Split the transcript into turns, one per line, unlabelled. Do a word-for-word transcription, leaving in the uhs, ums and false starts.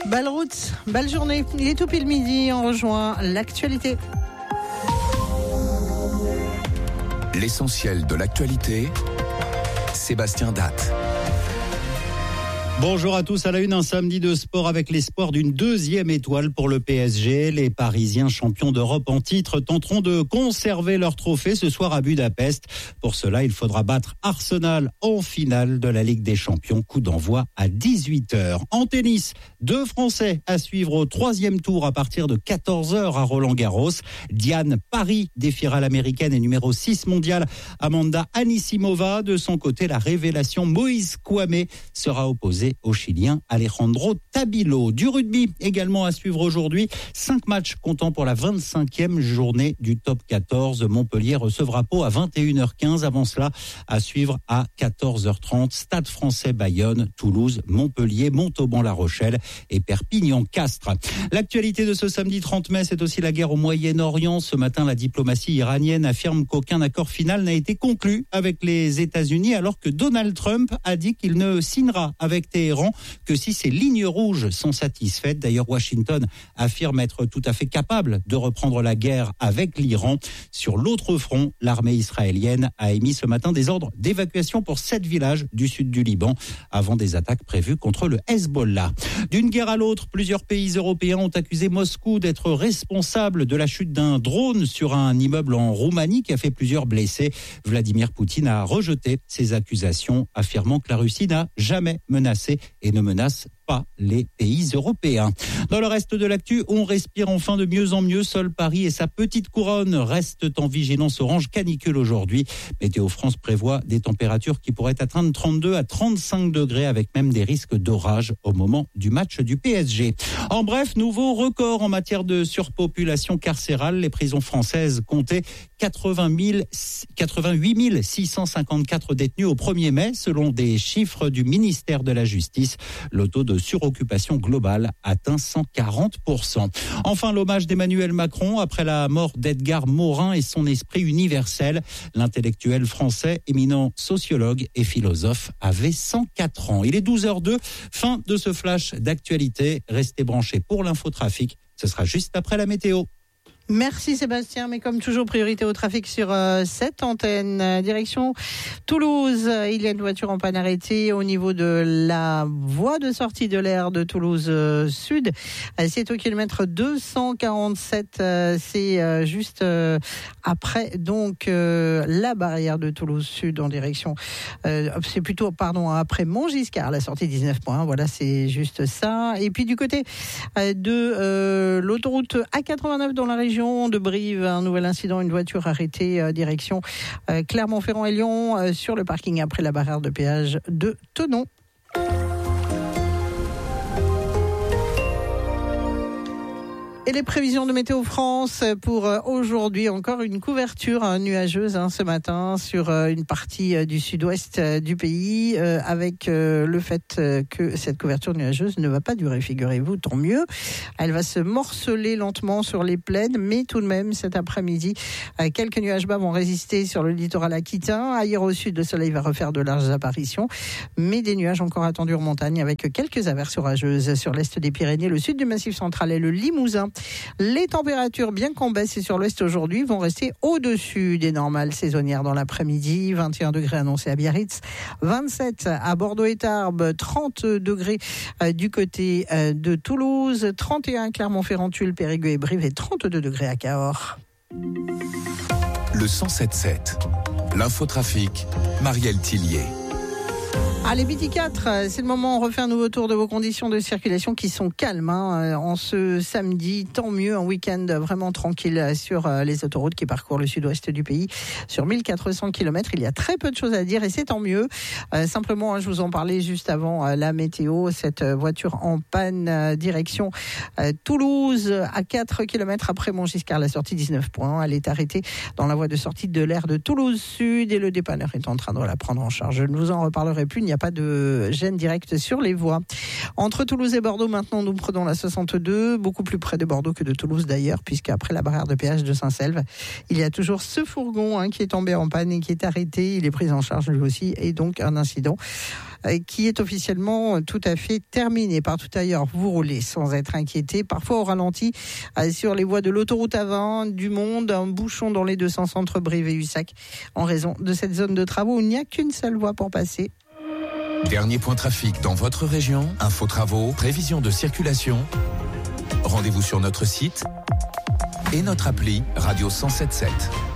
Belle route, belle journée. Il est tout pile midi, on rejoint l'actualité.
L'essentiel de l'actualité, Sébastien Datte.
Bonjour à tous, à la une, un samedi de sport avec l'espoir d'une deuxième étoile pour le P S G. Les Parisiens champions d'Europe en titre tenteront de conserver leur trophée ce soir à Budapest. Pour cela, il faudra battre Arsenal en finale de la Ligue des Champions. Coup d'envoi à dix-huit heures. En tennis, deux Français à suivre au troisième tour à partir de quatorze heures à Roland-Garros. Diane Parry défiera l'américaine et numéro six mondiale Amanda Anisimova. De son côté, la révélation Moïse Kouamé sera opposée au Chilien Alejandro Tabilo. Du rugby également à suivre aujourd'hui. Cinq matchs comptant pour la vingt-cinquième journée du top quatorze. Montpellier recevra Pau à vingt et une heures quinze. Avant cela, à suivre à quatorze heures trente. Stade Français Bayonne, Toulouse, Montpellier, Montauban-La Rochelle et Perpignan-Castres. L'actualité de ce samedi trente mai, c'est aussi la guerre au Moyen-Orient. Ce matin, la diplomatie iranienne affirme qu'aucun accord final n'a été conclu avec les États-Unis, alors que Donald Trump a dit qu'il ne signera avec Téhéran que si ces lignes rouges sont satisfaites. D'ailleurs, Washington affirme être tout à fait capable de reprendre la guerre avec l'Iran. Sur l'autre front, l'armée israélienne a émis ce matin des ordres d'évacuation pour sept villages du sud du Liban avant des attaques prévues contre le Hezbollah. D'une guerre à l'autre, plusieurs pays européens ont accusé Moscou d'être responsable de la chute d'un drone sur un immeuble en Roumanie qui a fait plusieurs blessés. Vladimir Poutine a rejeté ces accusations, affirmant que la Russie n'a jamais menacé et ne menace pas les pays européens. Dans le reste de l'actu, on respire enfin de mieux en mieux. Seul Paris et sa petite couronne restent en vigilance orange canicule aujourd'hui. Météo France prévoit des températures qui pourraient atteindre trente-deux à trente-cinq degrés avec même des risques d'orage au moment du match du P S G. En bref, nouveau record en matière de surpopulation carcérale. Les prisons françaises comptaient quatre-vingt-huit mille six cent cinquante-quatre détenus au premier mai, selon des chiffres du ministère de la Justice. Le taux de suroccupation globale atteint cent quarante pour cent. Enfin, l'hommage d'Emmanuel Macron après la mort d'Edgar Morin et son esprit universel. L'intellectuel français, éminent sociologue et philosophe, avait cent quatre ans. Il est douze heures deux, fin de ce flash d'actualité. Restez branchés pour l'infotrafic. Ce sera juste après la météo.
Merci Sébastien, mais comme toujours, priorité au trafic sur euh, cette antenne. Euh, direction Toulouse, il y a une voiture en panne arrêtée au niveau de la voie de sortie de l'aire de Toulouse euh, Sud. Euh, c'est au kilomètre deux cent quarante-sept, euh, c'est euh, juste euh, après donc euh, la barrière de Toulouse Sud en direction, euh, c'est plutôt, pardon, après Montgiscard, la sortie dix-neuf points, voilà, c'est juste ça. Et puis du côté euh, de euh, l'autoroute A quatre-vingt-neuf dans la région de Brive, un nouvel incident, une voiture arrêtée euh, direction euh, Clermont-Ferrand et Lyon euh, sur le parking après la barrière de péage de Thonon. Et les prévisions de Météo France pour aujourd'hui, encore une couverture nuageuse hein, ce matin sur une partie du sud-ouest du pays, euh, avec euh, le fait que cette couverture nuageuse ne va pas durer, figurez-vous, tant mieux. Elle va se morceler lentement sur les plaines, mais tout de même cet après-midi, euh, quelques nuages bas vont résister sur le littoral aquitain. Ailleurs au sud, le soleil va refaire de larges apparitions, mais des nuages encore attendus en montagne avec quelques averses orageuses sur l'est des Pyrénées, le sud du Massif central et le Limousin. Les températures, bien qu'en baisse et sur l'ouest aujourd'hui, vont rester au-dessus des normales saisonnières dans l'après-midi. vingt et un degrés annoncés à Biarritz, vingt-sept à Bordeaux et Tarbes, trente degrés du côté de Toulouse, trente et un Clermont-Ferrand, Tulle, Périgueux et Brive et trente-deux degrés à Cahors.
Le cent sept sept, l'infotrafic, Marielle Tillier.
Allez, Midi quatre, c'est le moment, on refait un nouveau tour de vos conditions de circulation qui sont calmes hein, en ce samedi, tant mieux, un week-end vraiment tranquille sur les autoroutes qui parcourent le sud-ouest du pays. Sur mille quatre cents kilomètres, il y a très peu de choses à dire et c'est tant mieux. Euh, simplement, hein, je vous en parlais juste avant euh, la météo, cette voiture en panne, euh, direction euh, Toulouse, à quatre kilomètres après Montgiscard, la sortie dix-neuf points. Elle est arrêtée dans la voie de sortie de l'aire de Toulouse Sud et le dépanneur est en train de la prendre en charge. Je ne vous en reparlerai plus, il n'y a n'y a pas de gêne directe sur les voies. Entre Toulouse et Bordeaux, maintenant, nous prenons la soixante-deux, beaucoup plus près de Bordeaux que de Toulouse d'ailleurs, puisqu'après la barrière de péage de Saint-Selve, il y a toujours ce fourgon hein, qui est tombé en panne et qui est arrêté. Il est pris en charge lui aussi, et donc un incident qui est officiellement tout à fait terminé. Partout ailleurs, vous roulez sans être inquiété, parfois au ralenti sur les voies de l'autoroute A vingt, du Monde, un bouchon dans les deux sens entre Brive et Ussac en raison de cette zone de travaux où il n'y a qu'une seule voie pour passer.
Dernier point trafic dans votre région, info travaux, prévision de circulation. Rendez-vous sur notre site et notre appli Radio cent sept sept.